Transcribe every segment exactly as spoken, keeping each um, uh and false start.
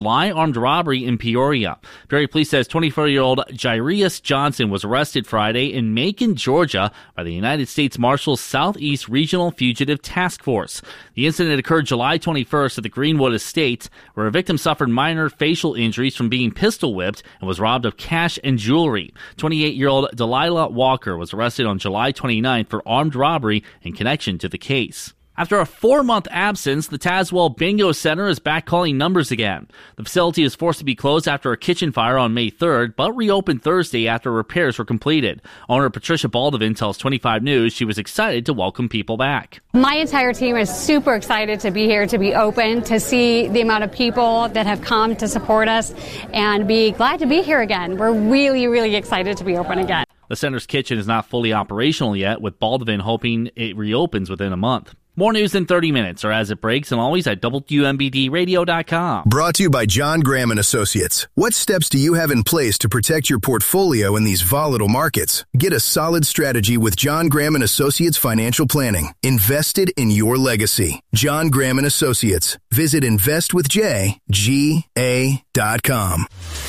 armed robbery in Peoria. Peoria police says twenty-four-year-old Jairus Johnson was arrested Friday in Macon, Georgia by the United States Marshals Southeast Regional Fugitive Task Force. The incident occurred July twenty-first at the Greenwood Estate, where a victim suffered minor facial injuries from being pistol whipped and was robbed of cash and jewelry. twenty-eight-year-old Delilah Walker was arrested on July twenty-ninth for armed robbery in connection to the case. After a four-month absence, the Tazewell Bingo Center is back calling numbers again. The facility is forced to be closed after a kitchen fire on May third, but reopened Thursday after repairs were completed. Owner Patricia Baldwin tells twenty-five News she was excited to welcome people back. My entire team is super excited to be here, to be open, to see the amount of people that have come to support us, and be glad to be here again. We're really, really excited to be open again. The center's kitchen is not fully operational yet, with Baldwin hoping it reopens within a month. More news in thirty minutes, or as it breaks, and always at W M B D radio dot com. Brought to you by John Graham and Associates. What steps do you have in place to protect your portfolio in these volatile markets? Get a solid strategy with John Graham and Associates Financial Planning. Invested in your legacy. John Graham and Associates. Visit invest with j g a dot com.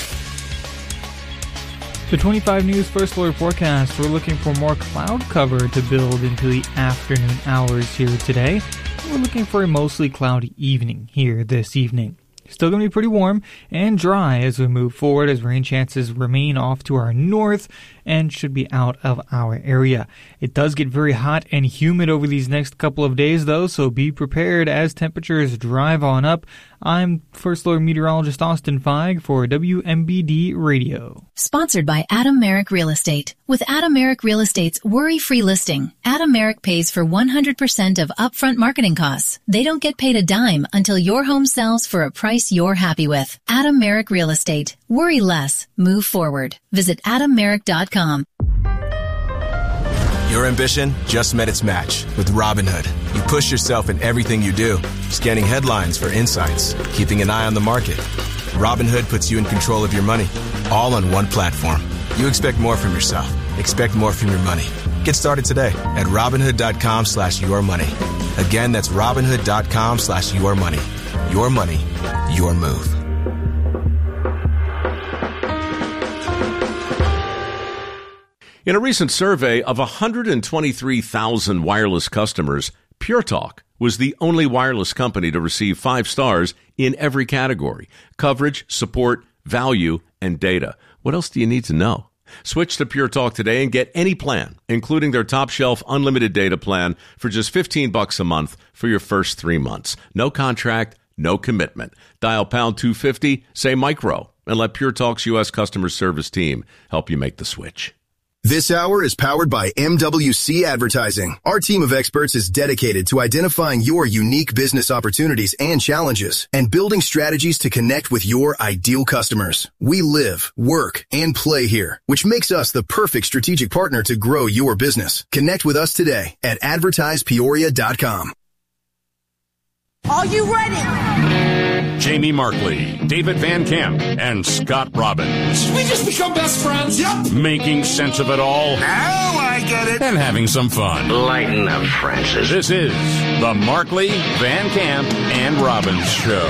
The twenty-five News First Alert forecast, we're looking for more cloud cover to build into the afternoon hours here today. We're looking for a mostly cloudy evening here this evening. Still going to be pretty warm and dry as we move forward, as rain chances remain off to our north and should be out of our area. It does get very hot and humid over these next couple of days, though, so be prepared as temperatures drive on up. I'm First Alert meteorologist Austin Feig for W M B D Radio. Sponsored by Adam Merrick Real Estate. With Adam Merrick Real Estate's worry-free listing, Adam Merrick pays for one hundred percent of upfront marketing costs. They don't get paid a dime until your home sells for a price you're happy with. Adam Merrick Real Estate. Worry less. Move forward. Visit adam merrick dot com. Your ambition just met its match with Robinhood. You push yourself in everything you do, scanning headlines for insights, keeping an eye on the market. Robinhood puts you in control of your money, all on one platform. You expect more from yourself. Expect more from your money. Get started today at Robinhood.com slash your money. Again, that's Robinhood.com slash your money. Your money, your move. In a recent survey of one hundred twenty-three thousand wireless customers, Pure Talk was the only wireless company to receive five stars in every category: coverage, support, value, and data. What else do you need to know? Switch to Pure Talk today and get any plan, including their top shelf unlimited data plan, for just fifteen bucks a month for your first three months. No contract, no commitment. Dial pound two fifty, say micro, and let Pure Talk's U S customer service team help you make the switch. This hour is powered by M W C Advertising. Our team of experts is dedicated to identifying your unique business opportunities and challenges and building strategies to connect with your ideal customers. We live, work, and play here, which makes us the perfect strategic partner to grow your business. Connect with us today at advertise peoria dot com. Are you ready? Jamie Markley, David Van Camp, and Scott Robbins. We just become best friends. Yep. Making sense of it all. Now I get it. And having some fun. Lighten up, Francis. This is the Markley, Van Camp, and Robbins Show.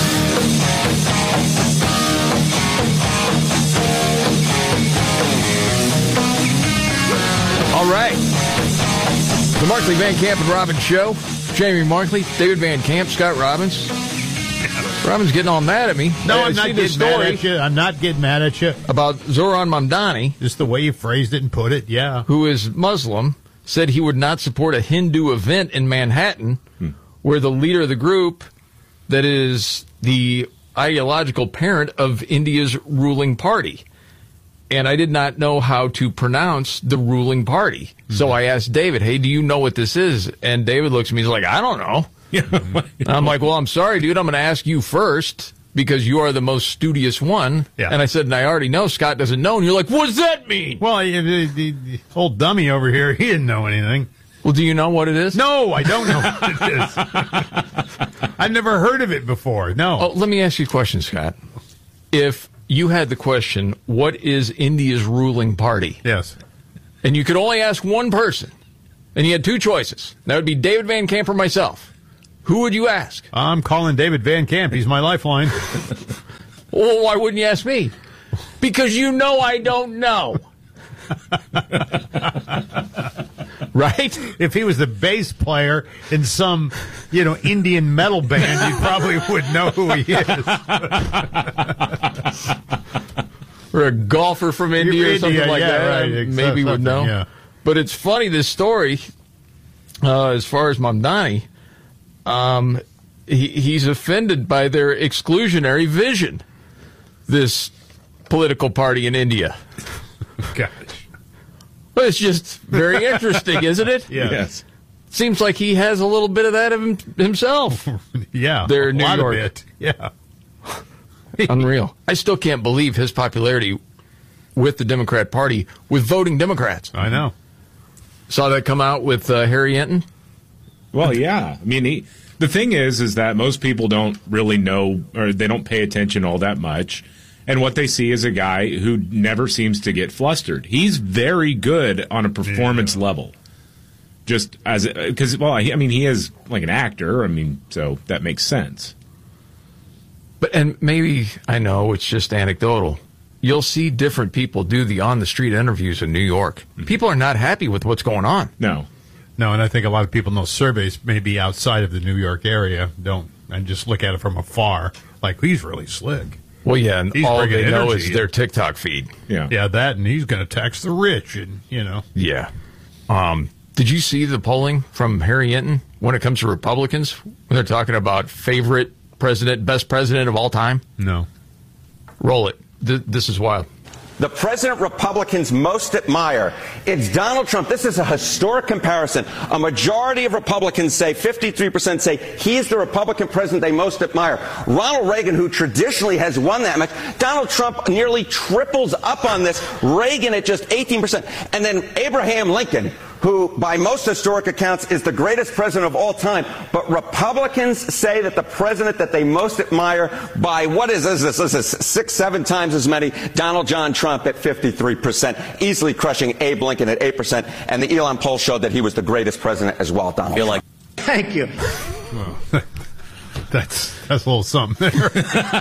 All right. The Markley, Van Camp, and Robbins Show. Jamie Markley, David Van Camp, Scott Robbins. Robbins getting all mad at me. No, I, I'm I not getting mad at you. I'm not getting mad at you. About Zoran Mamdani. Just the way you phrased it and put it, yeah. Who is Muslim, said he would not support a Hindu event in Manhattan hmm. where the leader of the group that is the ideological parent of India's ruling party. And I did not know how to pronounce the ruling party. Mm-hmm. So I asked David, hey, do you know what this is? And David looks at me, he's like, I don't know. I'm like, well, I'm sorry, dude. I'm going to ask you first because you are the most studious one. Yeah. And I said, and I already know Scott doesn't know. And you're like, what does that mean? Well, the, the, the old dummy over here, he didn't know anything. Well, do you know what it is? No, I don't know what it is. I've never heard of it before. No. Oh, let me ask you a question, Scott. If you had the question, what is India's ruling party? Yes. And you could only ask one person, and you had two choices. That would be David Van Camp or myself. Who would you ask? I'm calling David Van Camp. He's my lifeline. Well, why wouldn't you ask me? Because you know I don't know. Right? If he was the bass player in some, you know, Indian metal band, you probably would know who he is. Or a golfer from India or India, something like yeah, that. Right, Maybe exactly, would know. Yeah. But it's funny, this story, uh, as far as Mamdani, um, he, he's offended by their exclusionary vision, this political party in India. Gosh. Well, it's just very interesting, isn't it? Yeah. Yes. Seems like he has a little bit of that of him, himself. Yeah. There a in New lot York. Of it. Yeah. Unreal. I still can't believe his popularity with the Democrat Party with voting Democrats. I know. Saw that come out with uh, Harry Enton? Well, yeah. I mean, he, the thing is, is that most people don't really know, or they don't pay attention all that much. And what they see is a guy who never seems to get flustered. He's very good on a performance yeah. level. Just as, because, well, I mean, he is like an actor. I mean, so that makes sense. But, and maybe, I know it's just anecdotal. You'll see different people do the on-the-street interviews in New York. Mm-hmm. People are not happy with what's going on. No. No, and I think a lot of people know surveys maybe outside of the New York area don't, and just look at it from afar, like, he's really slick. Well, yeah, and he's all they energy. know is their TikTok feed. Yeah, yeah, that, and he's going to tax the rich, and, you know. Yeah. Um, did you see the polling from Harry Enton when it comes to Republicans, when they're talking about favorite president, best president of all time? No. Roll it. Th- this is wild. The president Republicans most admire, it's Donald Trump. This is a historic comparison. A majority of Republicans say, fifty-three percent say, he's the Republican president they most admire. Ronald Reagan, who traditionally has won that much, Donald Trump nearly triples up on this. Reagan at just eighteen percent. And then Abraham Lincoln, who by most historic accounts is the greatest president of all time. But Republicans say that the president that they most admire by, what is this, this, this is six, seven times as many, Donald John Trump at fifty-three percent, easily crushing Abe Lincoln at eight percent. And the Elon poll showed that he was the greatest president as well, Donald Trump. Like, thank you. Well, that's, that's a little something there.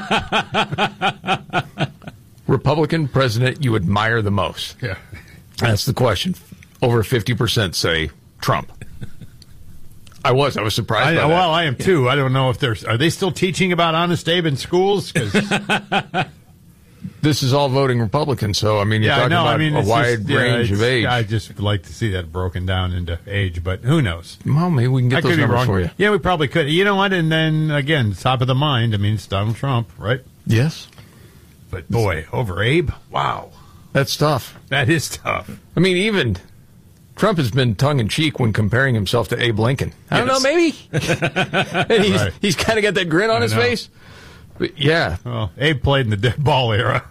Republican president you admire the most? Yeah. That's the question. Over fifty percent say Trump. I was. I was surprised I, by that. Well, I am too. I don't know if there's... Are they still teaching about Honest Abe in schools? 'Cause this is all voting Republican, so, I mean, you're yeah, talking no, about I mean, a wide just, yeah, range of age. I just like to see that broken down into age, but who knows? Well, maybe we can get I those could be numbers wrong. for you. Yeah, we probably could. You know what? And then, again, top of the mind, I mean, it's Donald Trump, right? Yes. But, boy, over Abe? Wow. That's tough. That is tough. I mean, even... Trump has been tongue-in-cheek when comparing himself to Abe Lincoln. I don't Yes. know, maybe. and he's, Right. he's kind of got that grin on I his know. face. But yeah. Well, Abe played in the dead ball era.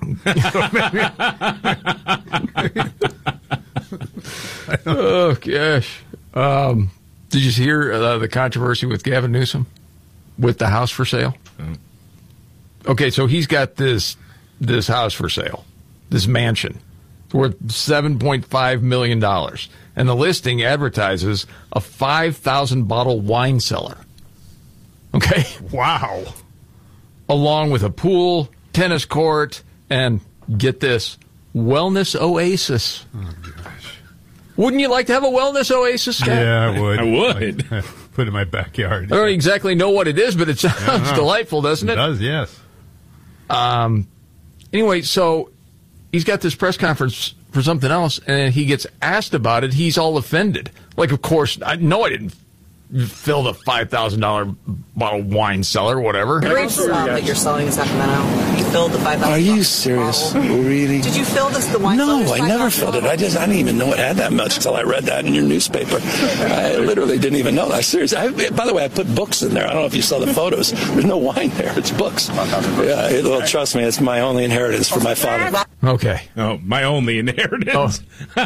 Oh, gosh. Um, did you hear uh, the controversy with Gavin Newsom with the house for sale? Mm. Okay, so he's got this this house for sale, this mansion. It's worth seven point five million dollars. And the listing advertises a five thousand bottle wine cellar. Okay? Wow. Along with a pool, tennis court, and, get this, wellness oasis. Oh, gosh. Wouldn't you like to have a wellness oasis, Scott? Yeah, I would. I would. I'd put it in my backyard. I don't exactly know what it is, but it sounds delightful, doesn't it? It does, yes. Um. Anyway, so... he's got this press conference for something else, and he gets asked about it. He's all offended. Like, of course, I know I didn't fill the five thousand dollars bottle wine cellar, whatever. The grapes um, that you're selling in Sacramento, you filled the five thousand dollars. Are you serious? Really? Did you fill this, the wine No, cellar? I never filled it. I just, I didn't even know it had that much until I read that in your newspaper. I literally didn't even know that. Seriously. I, by the way, I put books in there. I don't know if you saw the photos. There's no wine there. It's books. Yeah, it, well, trust me, it's my only inheritance from my father. Okay. Oh, my only inheritance. Oh.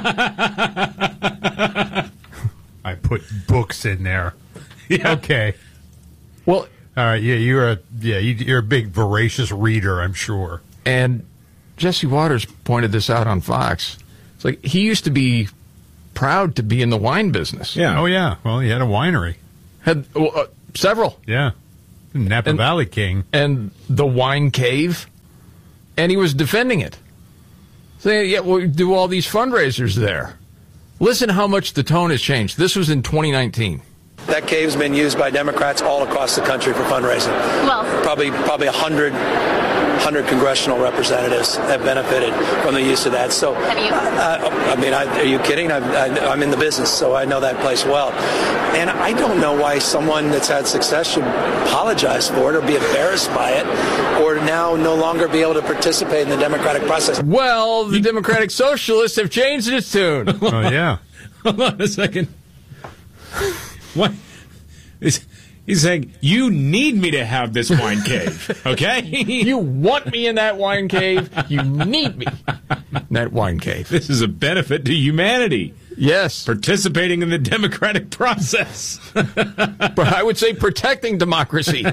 I put books in there. Yeah. Okay. Well, all right. Yeah, you're a yeah, you, you're a big voracious reader, I'm sure. And Jesse Waters pointed this out on Fox. It's like he used to be proud to be in the wine business. Yeah. Oh yeah. Well, he had a winery. Had well, uh, several. Yeah. Napa And- Valley King. And the Wine Cave. and he was defending it. Saying, yeah, we'll do all these fundraisers there. Listen how much the tone has changed. This was in twenty nineteen. That cave's been used by Democrats all across the country for fundraising. Well, probably probably a hundred hundred congressional representatives have benefited from the use of that. So, have you? Uh, I mean, I, are you kidding? I'm, I, I'm in the business, so I know that place well. And I don't know why someone that's had success should apologize for it or be embarrassed by it or now no longer be able to participate in the democratic process. Well, the Democratic Socialists have changed its tune. Oh, yeah. Hold on a second. What? Is... He's saying, you need me to have this wine cave, okay? You want me in that wine cave. You need me in that wine cave. This is a benefit to humanity. Yes. Participating in the democratic process. But I would say protecting democracy.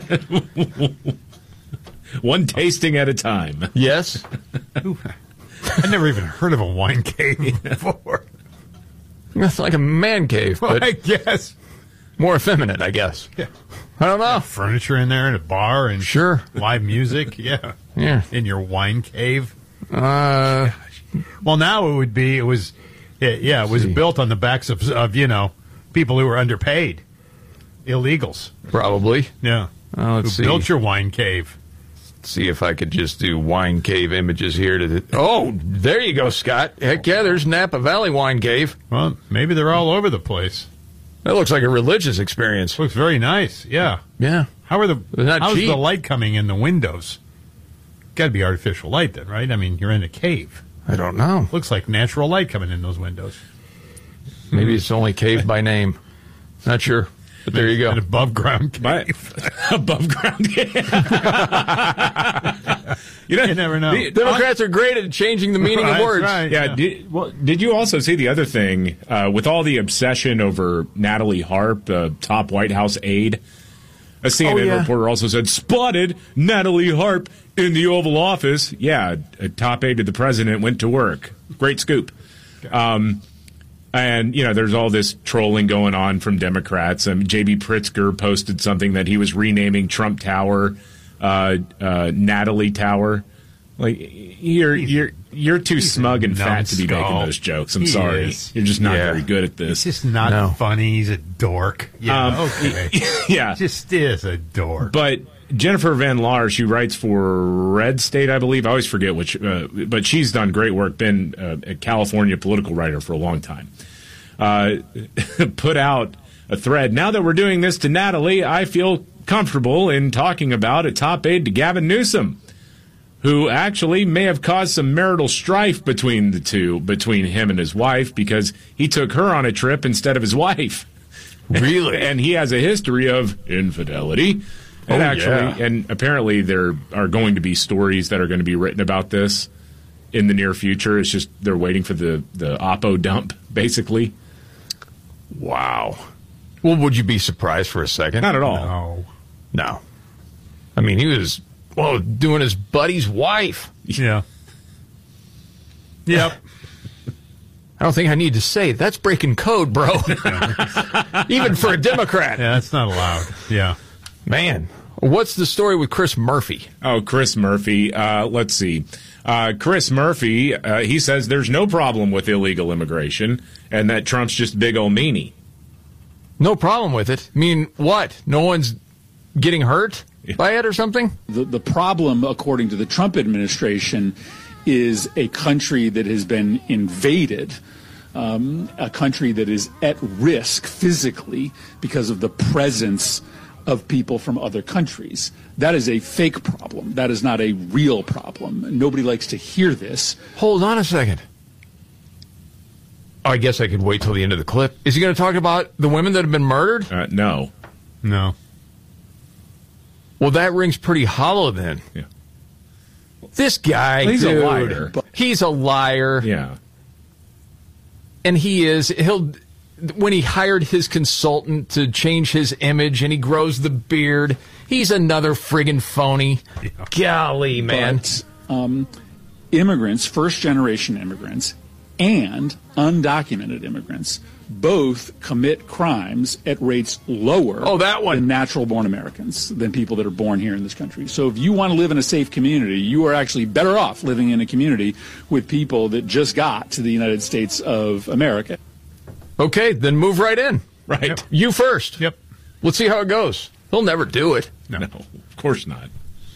One tasting at a time. Yes. I've never even heard of a wine cave before. It's like a man cave, but I guess. More effeminate, I guess. Yeah. I don't know. Yeah, furniture in there and a bar and sure live music. Yeah. Yeah. In your wine cave. Uh, well, now it would be, it was, yeah, yeah it was see. built on the backs of, of, you know, people who were underpaid. Illegals. Probably. Yeah. Uh, let's who see. built your wine cave. Let's see if I could just do wine cave images here. To the, oh, there you go, Scott. Heck yeah, there's Napa Valley Wine Cave. Well, maybe they're all over the place. That looks like a religious experience. Looks very nice. Yeah. Yeah. How are the not how's cheap. the light coming in the windows? Got to be artificial light then, right? I mean, you're in a cave. I don't know. Looks like natural light coming in those windows. Maybe it's only cave by name. Not sure. But there you go. An above ground cave. Above ground cave. You know, you never know. The Democrats are great at changing the meaning right, of words. Right, yeah. yeah. Did, well, did you also see the other thing uh, with all the obsession over Natalie Harp, the top White House aide? A C N N oh, yeah. reporter also said, spotted Natalie Harp in the Oval Office. Yeah, a top aide to the president went to work. Great scoop. Um, and, you know, there's all this trolling going on from Democrats. Um, J B Pritzker posted something that he was renaming Trump Tower uh, uh, Natalie Tower. Like, you're you're you're too smug and fat to be making those jokes. I'm he sorry. Is. You're just not yeah. very good at this. He's just not no. funny. He's a dork. Yeah, um, okay. Yeah. Just is a dork. But Jennifer Van Laar, she writes for Red State, I believe. I always forget which, uh, but she's done great work, been uh, a California political writer for a long time. Uh, put out a thread. Now that we're doing this to Natalie, I feel comfortable in talking about a top aide to Gavin Newsom, who actually may have caused some marital strife between the two, between him and his wife, because he took her on a trip instead of his wife. Really? And he has a history of infidelity. And oh, actually, yeah. and apparently there are going to be stories that are going to be written about this in the near future. It's just they're waiting for the, the Oppo dump, basically. Wow. Well, would you be surprised for a second? Not at all. No. No. I mean, he was, well, doing his buddy's wife. Yeah. Yep. I don't think I need to say it. That's breaking code, bro. Even for a Democrat. Yeah, that's not allowed. Yeah. Man. What's the story with Chris Murphy? Oh, Chris Murphy. Uh, let's see. Uh, Chris Murphy, uh, he says there's no problem with illegal immigration and that Trump's just a big old meanie. No problem with it. I mean, what? No one's getting hurt by it or something? The, the problem, according to the Trump administration, is a country that has been invaded, um, a country that is at risk physically because of the presence of people from other countries. That is a fake problem. That is not a real problem. Nobody likes to hear this. Hold on a second. Oh, I guess I could wait till the end of the clip. Is he going to talk about the women that have been murdered? Uh, no. No. Well, that rings pretty hollow then. Yeah. This guy, well, he's dude, a liar. He's a liar. Yeah. And he is, he'll, when he hired his consultant to change his image and he grows the beard, he's another friggin' phony. Yeah. Golly, man. But, um, immigrants, first-generation immigrants, and undocumented immigrants both commit crimes at rates lower oh, that one. than natural-born Americans, than people that are born here in this country. So if you want to live in a safe community, you are actually better off living in a community with people that just got to the United States of America. Okay, then move right in. Right. Yep. You first. Yep. Let's see how it goes. He'll never do it. No, of course not.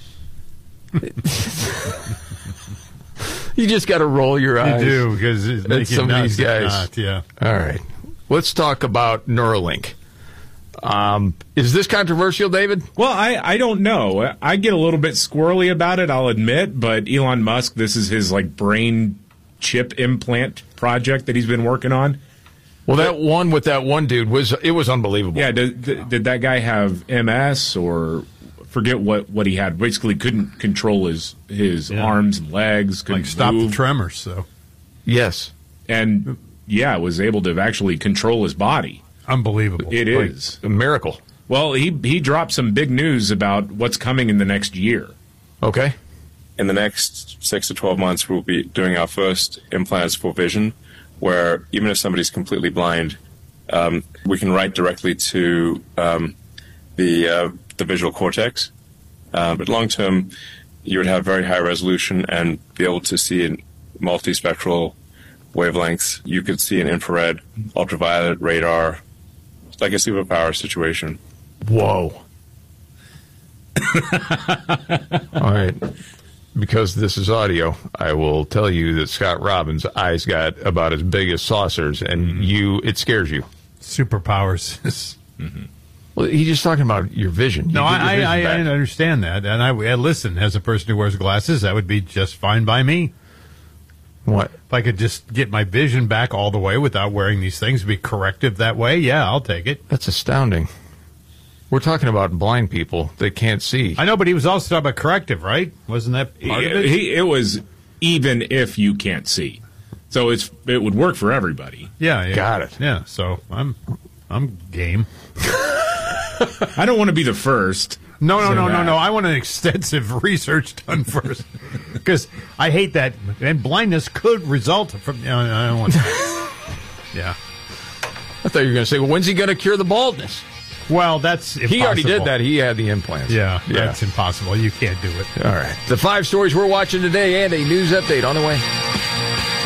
You just got to roll your eyes. You do, because it's at making some of these guys. Not, yeah. All right. Let's talk about Neuralink. Um, is this controversial, David? Well, I, I don't know. I get a little bit squirrely about it, I'll admit, but Elon Musk, this is his like brain chip implant project that he's been working on. Well, that one with that one dude was it was unbelievable. Yeah, did, did that guy have M S or forget what, what he had? Basically, couldn't control his his yeah. arms and legs. Couldn't like stop move. the tremors. So yes, and yeah, was able to actually control his body. Unbelievable! It like, is a miracle. Well, he he dropped some big news about what's coming in the next year. Okay. In the next six to twelve months, we'll be doing our first implants for vision, where even if somebody's completely blind, um, we can write directly to um, the uh, the visual cortex. Uh, but long term, you would have very high resolution and be able to see in multispectral wavelengths. You could see in infrared, ultraviolet, radar. It's like a superpower situation. Whoa. All right. Because this is audio, I will tell you that Scott Robbins' eyes got about as big as saucers, and mm-hmm. you it scares you. Superpowers. mm-hmm. Well, he's just talking about your vision. You no, I, your vision I, I understand that, and I, I listen. As a person who wears glasses, that would be just fine by me. What? If I could just get my vision back all the way without wearing these things, be corrective that way, yeah, I'll take it. That's astounding. We're talking about blind people that can't see. I know, but he was also talking about corrective, right? Wasn't that part he, of it? He, it was even if you can't see. So it's it would work for everybody. Yeah, yeah. Got it. Yeah, so I'm I'm game. I don't want to be the first. No, no, no, no, no. I want an extensive research done first. Because I hate that. And blindness could result from... You know, I don't want that. Yeah. I thought you were going to say, well, when's he going to cure the baldness? Well, that's impossible. He already did that. He had the implants. Yeah, yeah, that's impossible. You can't do it. All right. The five stories we're watching today and a news update on the way.